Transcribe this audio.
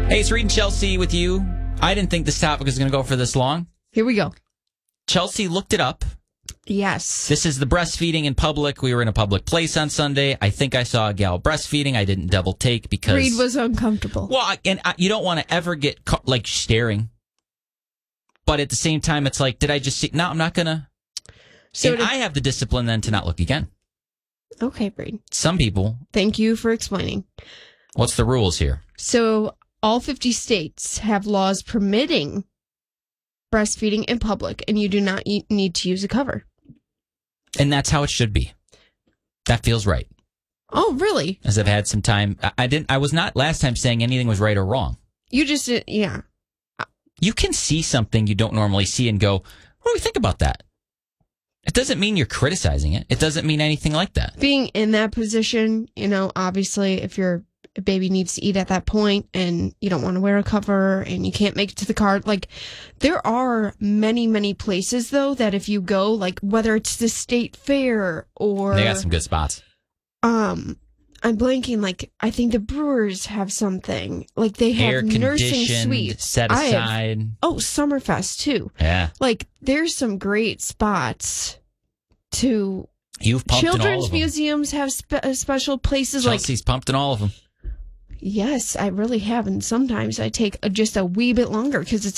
Hey, it's Reed and Chelsea with you. I didn't think this topic was going to go for this long. Here we go. Chelsea looked it up. Yes. This is the breastfeeding in public. We were in a public place on Sunday. I think I saw a gal breastfeeding. I didn't double take because... Reed was uncomfortable. Well, you don't want to ever get caught, like, staring. But at the same time, it's like, did I just see... No, I'm not going to... So I have the discipline then to not look again. Okay, Reed. Some people... Thank you for explaining. What's the rules here? So all 50 states have laws permitting breastfeeding in public, and you do not need to use a cover. And that's how it should be. That feels right. Oh, really? As I've had some time. I was not last time saying anything was right or wrong. You just, yeah. You can see something you don't normally see and go, what do we think about that? It doesn't mean you're criticizing it. It doesn't mean anything like that. Being in that position, obviously if your baby needs to eat at that point and you don't want to wear a cover and you can't make it to the car, like there are many, many places though that if you go, like whether it's the state fair or... They got some good spots. I'm blanking, like I think the Brewers have something. Like they have nursing suites. Set aside. Summerfest too. Yeah. Like there's some great spots to... You've pumped in all of them. Children's museums have special places. Chelsea's pumped in all of them. Yes, I really have. And sometimes I take just a wee bit longer because it's